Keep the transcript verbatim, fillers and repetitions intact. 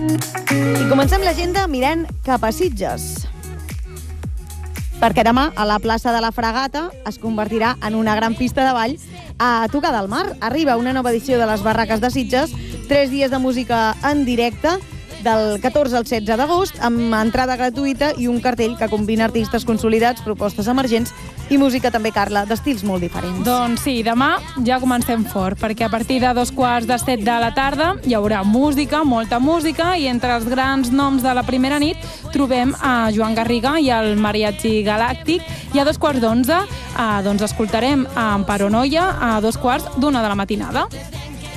I comencem l'agenda mirant cap a Sitges. Perquè demà, a la plaça de la Fragata, es convertirà en una gran pista de ball a tocar del mar. Arriba una nova edició de les Barraques de Sitges, tres dies de música en directe, del catorze al setze d'agost, amb entrada gratuïta i un cartell que combina artistes consolidats, propostes emergents i música també, Carla, d'estils molt diferents. Doncs sí, demà ja comencem fort, perquè a partir de dos quarts de set de la tarda hi haurà música, molta música, i entre els grans noms de la primera nit trobem a Joan Garriga i el Mariachi Galàctic, i a dos quarts d'onze eh, doncs escoltarem a Amparo Noia a dos quarts d'una de la matinada.